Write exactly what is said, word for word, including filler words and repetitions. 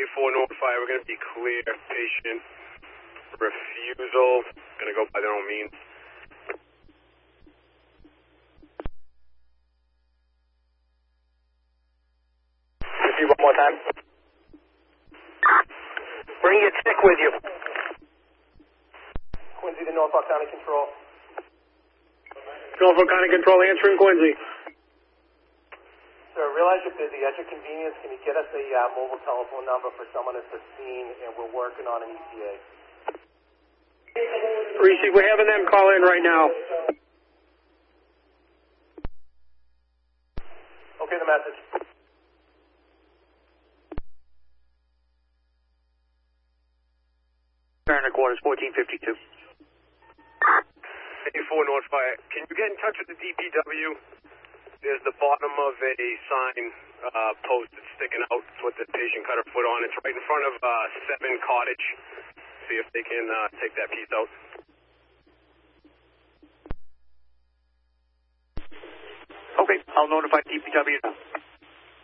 four North Fire, we're going to be clear. Patient refusal. Going to go by their own means. Repeat one more time. Bring your tick with you. Quincy to Norfolk County Control. Norfolk County Control, answering Quincy. Sir, realize you're busy. At your convenience, can you get us a uh, mobile telephone number for someone at the scene, and we're working on an E T A. Receive, we're having them call in right now. Okay, the message. Turner quarters, fourteen fifty-two. A four North Fire, can you get in touch with the D P W? There's the bottom of a sign uh, post that's sticking out with the patient cut her foot on. It's right in front of uh, seven Cottage. See if they can uh, take that piece out. Okay, I'll notify D P W now.